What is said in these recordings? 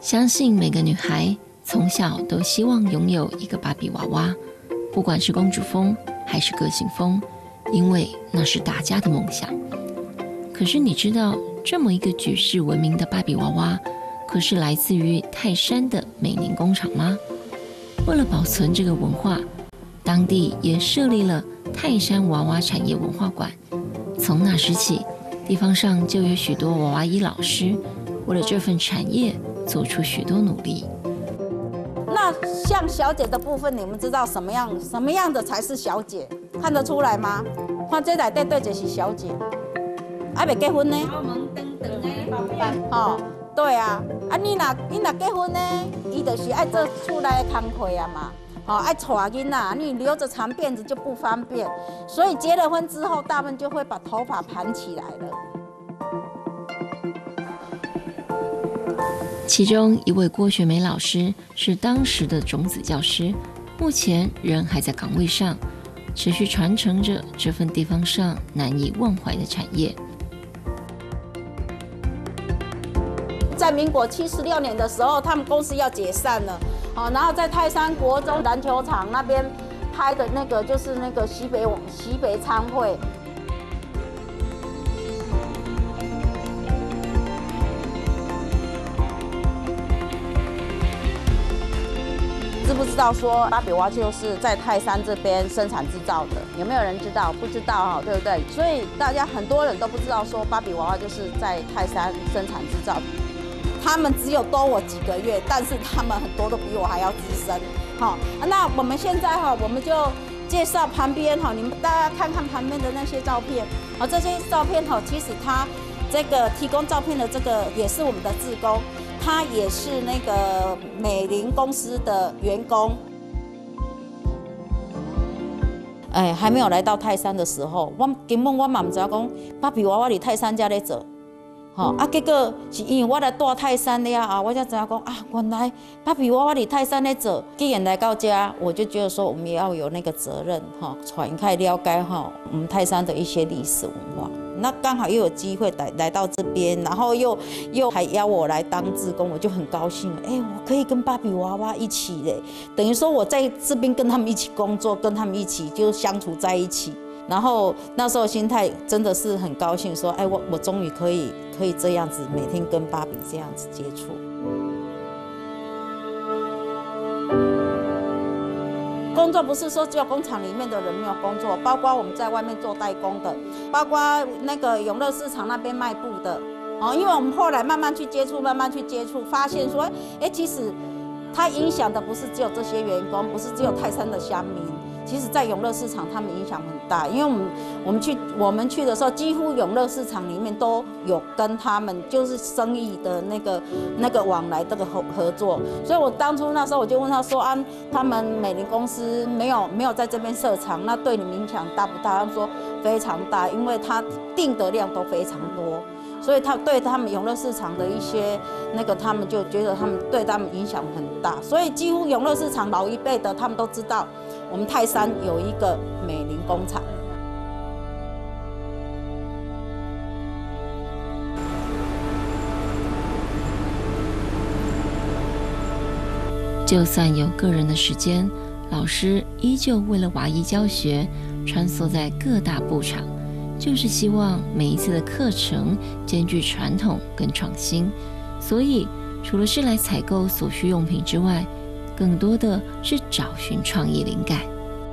相信每个女孩从小都希望拥有一个芭比娃娃，不管是公主风还是个性风，因为那是大家的梦想。可是你知道，这么一个举世闻名的芭比娃娃，可是来自于泰山的美凝工厂吗？为了保存这个文化，当地也设立了泰山娃娃产业文化馆。从那时起，地方上就有许多娃娃衣老师，为了这份产业做出许多努力。 那像小姐的部分，你们知道什么样的才是小姐？看得出来吗？看这内底对就是小姐，还没结婚呢。哦，对啊，你若结婚呢，伊就是爱做厝内的工课啊嘛。爱带囡仔，你留着长辫子就不方便，所以结了婚之后，大部分就会把头发盘起来了。 其中一位郭学梅老师是当时的种子教师，目前仍还在岗位上，持续传承着这份地方上难以忘怀的产业。 在民国76年的时候，他们公司要解散了。然后在泰山国中篮球场那边拍的那个就是那个西北餐会。知不知道说芭比娃娃就是在泰山这边生产制造的？有没有人知道？不知道哈，对不对？所以大家很多人都不知道说芭比娃娃就是在泰山生产制造的。他们只有多我几个月，但是他们很多都比我还要资深。那我们现在我们就介绍旁边你们大家看看旁边的那些照片。这些照片其实他这个提供照片的这个也是我们的志工，他也是那个美凝公司的员工。还没有来到泰山的时候，根本我嘛不知道讲芭比娃娃伫泰山家咧做。结果是因为我来住泰山了后，我才知影讲原来芭比娃娃伫泰山咧做。既然来到家，我就觉得说我们也要有那个责任传开了解我们泰山的一些历史文化。那刚好又有机会来到这边，然后又还邀我来当志工，我就很高兴。我可以跟芭比娃娃一起嘞，等于说我在这边跟他们一起工作，跟他们一起就相处在一起。然后那时候心态真的是很高兴，说我终于可以这样子每天跟芭比这样子接触。工作不是说只有工厂里面的人没有工作，包括我们在外面做代工的，包括那个永乐市场那边卖布的。因为我们后来慢慢去接触，发现说，其实它影响的不是只有这些员工，不是只有泰山的乡民。其实，在永乐市场，他们影响很大，因为我们去的时候，几乎永乐市场里面都有跟他们就是生意的那个往来这个合作。所以我当初那时候我就问他说他们美凝公司没有在这边设厂，那对你们影响大不大？他们说非常大，因为他订的量都非常多。所以他对他们永乐市场的一些他们就觉得他们对他们影响很大，所以几乎永乐市场老一辈的他们都知道我们泰山有一个美凝工厂。 就算有个人的时间，老师依旧为了娃衣教学，穿梭在各大布厂。就是希望每一次的课程兼具传统跟创新，所以除了是来采购所需用品之外，更多的是找寻创意灵感。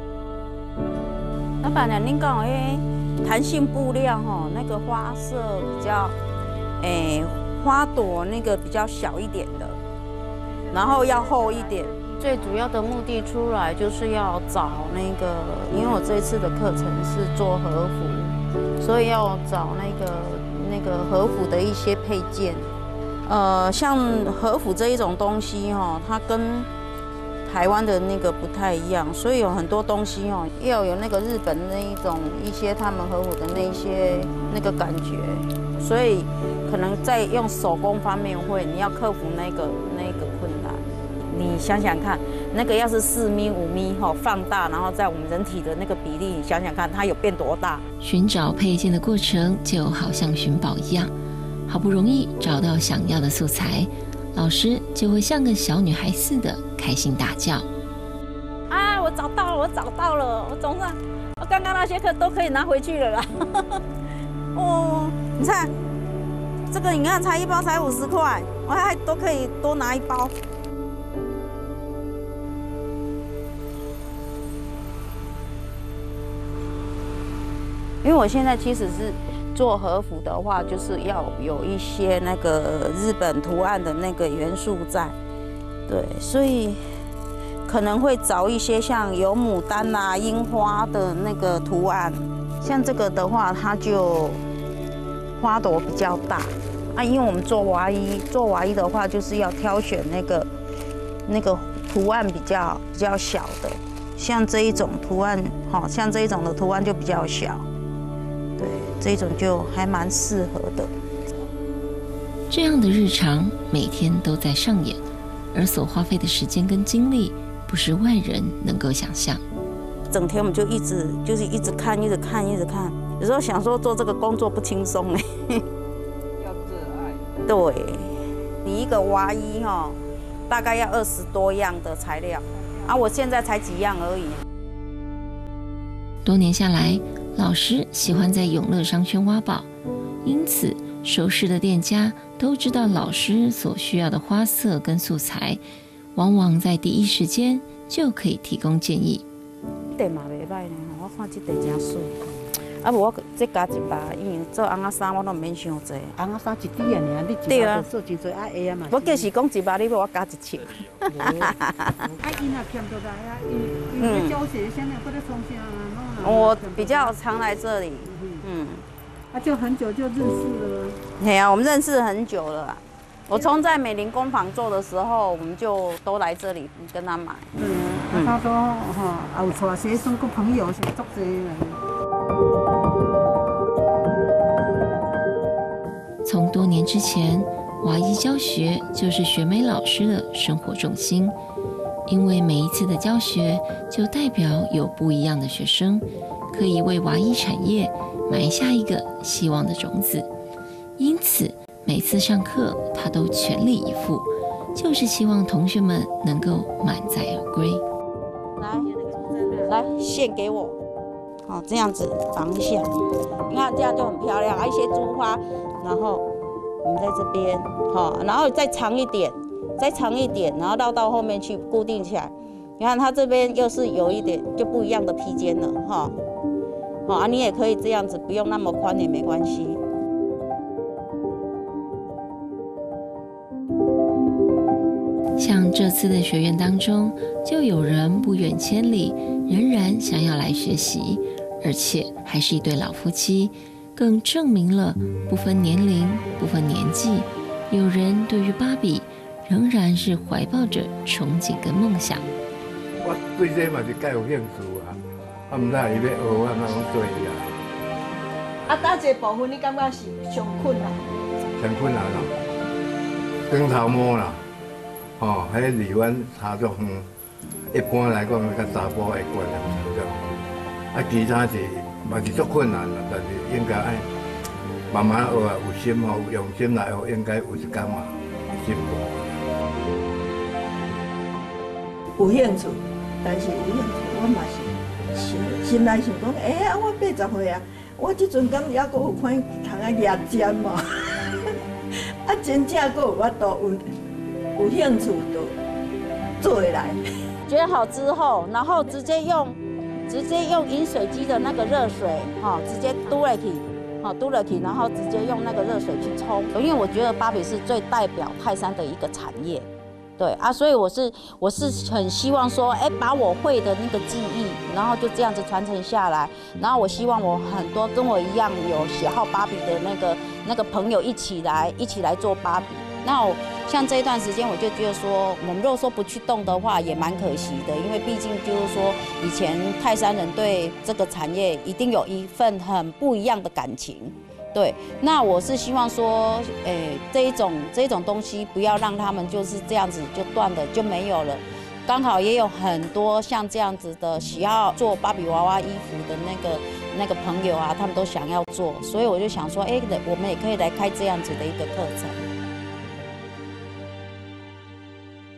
老板娘，您讲弹性布料那个花色比较，花朵那个比较小一点的，然后要厚一点。最主要的目的出来就是要找因为我这一次的课程是做和服。所以要找那个和服的一些配件，像和服这一种东西它跟台湾的那个不太一样，所以有很多东西要有那个日本一些他们和服的那个感觉，所以可能在用手工方面你要克服那个困难。你想想看，那个要是4米5米放大，然后在我们人体的那个比例，你想想看它有变多大？ 寻找配件的过程就好像寻宝一样，好不容易找到想要的素材， 老师就会像个小女孩似的开心大叫。 啊，我找到了，我找到了，我总算，我刚刚那些课都可以拿回去了啦。哦，你看，这个你看才一包才50块，我还都可以多拿一包。因为我现在其实是做和服的话，就是要有一些那个日本图案的那个元素在，对，所以可能会找一些像有牡丹啦、樱花的那个图案。像这个的话，它就花朵比较大啊，因为我们做娃衣的话，就是要挑选那个图案比较小的，像这一种图案，像这一种的图案就比较小。对，这种就还蛮适合的。 这样的日常每天都在上演，而所花费的时间跟精力，不是外人能够想象。 整天我们就一直看，有时候想说做这个工作不轻松哎。 要热爱。 对，你一个娃衣大概要20多样的材料，啊，我现在才几样而已。 多年下来，老师喜欢在永乐商圈挖宝，因此熟识的店家都知道老师所需要的花色跟素材，往往在第一时间就可以提供建议。 这嘛袂歹呢，我看这地真水。啊，无我再加100，因为做红仔衫我都唔免伤济。 红仔衫一支啊，尔，你对啊， 做真多爱下啊嘛。 我就是讲100，你要我加1尺。 啊，因啊欠到来啊，因在教学现在不在从啥啊？ 我比较常来这里， 啊，就很久就认识了。 对啊，我们认识很久了啦。我从在美林工坊做的时候，我们就都来这里跟他买。 他说有带学生跟朋友是足多从多年之前，娃衣教学就是学美老师的生活重心，因为每一次的教学就代表有不一样的学生，可以为娃衣产业埋下一个希望的种子。因此，每次上课他都全力以赴，就是希望同学们能够满载而归。 来，线给我，这样子绑一下，你看这样就很漂亮，一些珠花，然后我们在这边，然后再长一点，然后绕到后面去固定起来。你看它这边又是有一点就不一样的披肩了，你也可以这样子，不用那么宽也没关系。 像这次的学员当中，就有人不远千里，仍然想要来学习，而且还是一对老夫妻，更证明了不分年龄、不分年纪，有人对于芭比仍然是怀抱着憧憬跟梦想。 我对这嘛是介有兴趣啊，唔知伊要学我哪样做呀？ 哪一个部分你感觉是上困难？ 上困难咯，光头毛啦。迄离阮差足远，一般来讲，甲查甫会惯的差足。啊，其他是嘛是足困难啦，但是应该爱慢慢学啊，有心有用心来学，应该有一天嘛进步。 有兴趣，但是有兴趣，我嘛是心内想讲，我80岁啊，我即阵敢还阁有款通啊牙尖嘛？啊，真正阁有法度有兴趣就做回来。 卷好之后，然后直接用饮水机的那个热水，直接嘟了去，然后直接用那个热水去冲。因为我觉得芭比是最代表泰山的一个产业，对啊，所以我是很希望说，把我会的那个技艺，然后就这样子传承下来。然后我希望我很多跟我一样有喜好芭比的那个朋友一起来做芭比。那像这一段时间，我就觉得说，我们如果说不去动的话，也蛮可惜的，因为毕竟就是说，以前泰山人对这个产业一定有一份很不一样的感情。对，那我是希望说，这一种东西不要让他们就是这样子就断了就没有了。刚好也有很多像这样子的喜好做芭比娃娃衣服的那个朋友啊，他们都想要做，所以我就想说，我们也可以来开这样子的一个课程。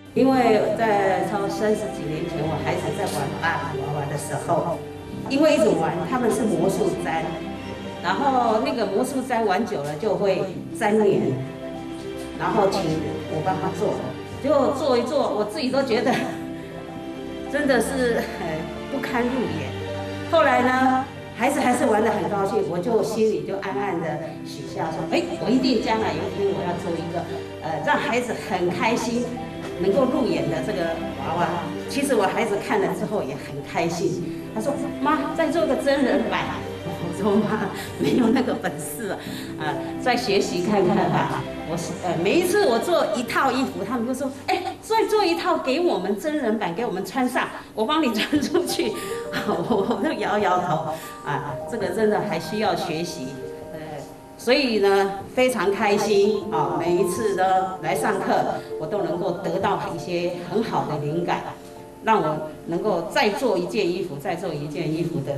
因为在超30几年前，我孩子在玩芭比娃娃的时候，因为一直玩，他们是魔术粘，然后那个魔术粘玩久了就会粘黏，然后请我帮他做，结果做一做，我自己都觉得真的是不堪入眼。后来呢，孩子还是玩得很高兴，我就心里就暗暗的许下说，我一定将来有一天我要做一个让孩子很开心。能够入眼的这个娃娃，其实我孩子看了之后也很开心。他说：“妈，再做个真人版。”我说：“妈，没有那个本事再学习看看吧。”每一次我做一套衣服，他们就说：“所以做一套给我们真人版，给我们穿上，我帮你穿出去。”我就摇摇头这个真的还需要学习。所以呢，非常开心每一次呢来上课，我都能够得到一些很好的灵感，让我能够再做一件衣服，再做一件衣服的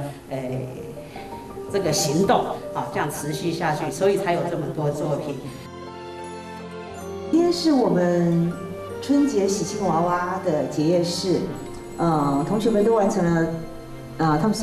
这个行动这样持续下去，所以才有这么多作品。 今天是我们春节喜庆娃娃的结业式，同学们都完成了他们